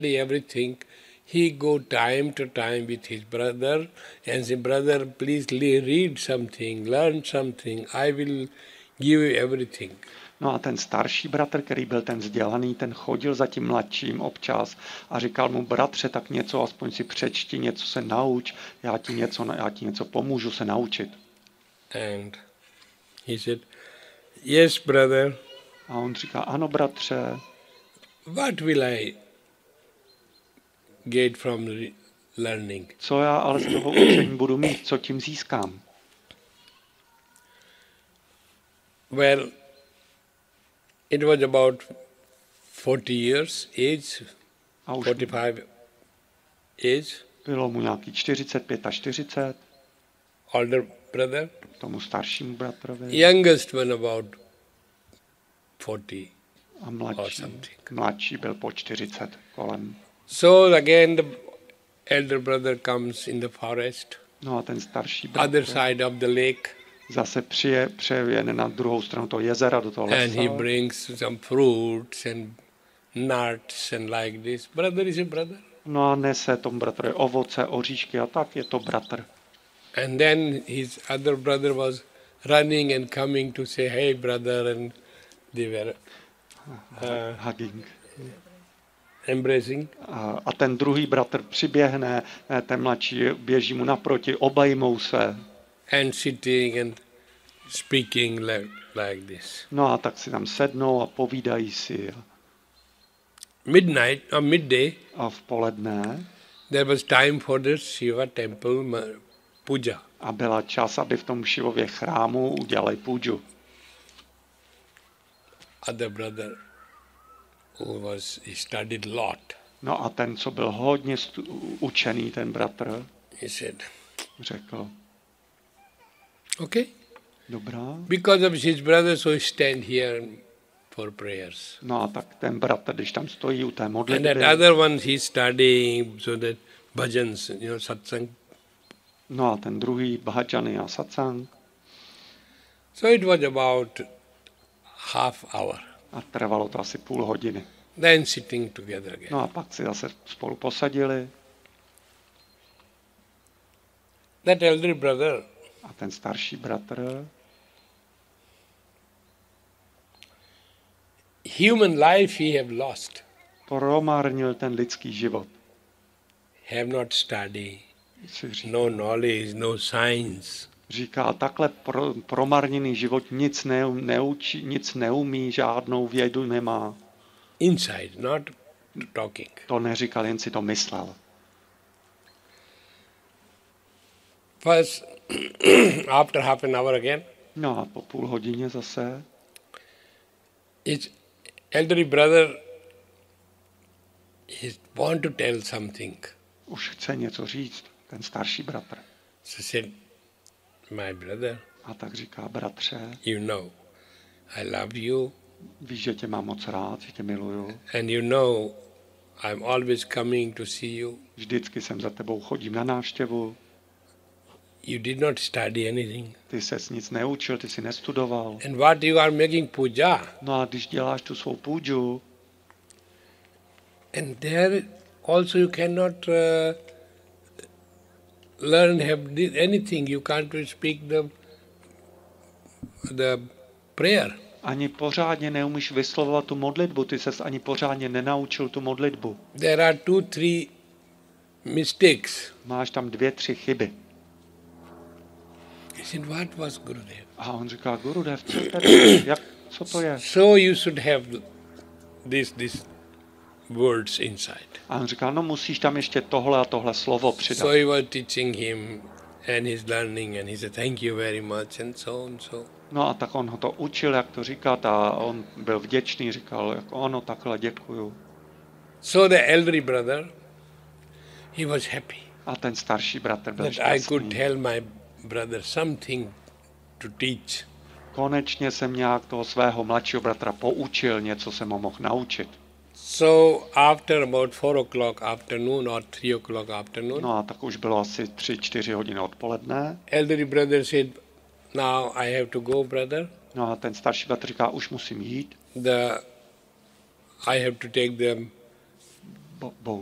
everything, he go time to time with his brother and say, brother, please read something, learn something, I will give you everything. No a ten starší bratr, který byl ten vzdělaný, ten chodil za tím mladším občas a říkal mu, bratře, tak něco aspoň si přečti, něco se nauč, já ti něco pomůžu se naučit. And he said, yes, brother. A on říká, ano, bratře. What will I get from learning? Co já ale z toho učení budu mít, co tím získám? Well, it was about 40 years age, A už 45 age, bylo mu nějaký 45 a 40, older brother. tomu staršímu bratrovi. Youngest one about 40 A or something. mladší byl po 40 kolem. So again the elder brother comes in the forest, No a ten starší other bratr side of the lake, zase přejede na druhou stranu toho jezera, do toho and he lesa. brings some fruits and nuts and like this. Brother is a brother. No a nese tomu bratrovi ovoce, oříšky a tak, je to bratr. And then his other brother was running and coming to say, hey brother, and they were Hugging. embracing. A ten druhý bratr přiběhne, ten mladší běží mu naproti, obejmou se. And sitting and speaking like this. No a tak si tam sednou a povídají si. Midnight or midday, A v poledne there was time for the Shiva temple puja. a byla čas, aby v tom Šivově chrámu udělali půdžu. Other brother he studied lot. No a ten, co byl hodně učený, ten bratr, He said, řekl, okay, dobrá. because of his brother, so he stand here for prayers. No a tak ten bratr, když tam stojí u té And modlitby, that other one, he's studying so that bhajans, satsang. no a ten druhý bhajany a satsang, So it was about half hour. a trvalo to asi půl hodiny. Then sitting together again. No a pak si zase spolu posadili That elder brother, a ten starší bratr, human life he have lost. promarnil ten lidský život. Have not studied, Si no knowledge, no science. říká, takhle promarněný život nic neučí, nic neumí, žádnou vědu nemá. Inside, not talking. To neříkal, jen si to myslel. First, after half an hour again, No a po půl hodině zase his elderly brother, he want to tell something. už chce něco říct, ten starší bratr. So said, my brother, A tak říká, bratře, you know, I love you, víš, že tě mám moc rád, že tě miluju. and you know, I'm always coming to see you. Vždycky jsem za tebou, chodím na návštěvu. You did not study anything. Ty ses nic neučil, ty si nestudoval. And what you are making puja, No a když děláš tu svou půdžu, and there also you cannot learn, have anything. You can't speak the prayer. ani pořádně neumíš vyslovovat tu modlitbu, ty ses ani pořádně nenaučil tu modlitbu. There are 2-3 mistakes. Máš tam 2-3 chyby. He said, what was Gurudev? A on říká, Gurudev, co to je? So you should have these words inside. A on říká, no musíš tam ještě tohle a tohle slovo přidat. So he was teaching him and he's learning and he said, thank you very much and so on so. No a tak on ho to učil, jak to říkat a on byl vděčný, říkal, jako ono, takhle děkuju. So the elderly brother, he was happy A ten starší bratr byl that I could šťastný. tell my brother something to teach. Konečně jsem nějak toho svého mladšího bratra poučil, něco jsem ho mohl naučit. So after about 4 o'clock afternoon or 3 o'clock afternoon, No a tak už bylo asi 3-4 hodiny odpoledne. elderly brother said, now I have to go, brother. No a ten starší bratr říká, už musím jít. I have to take the Bohu.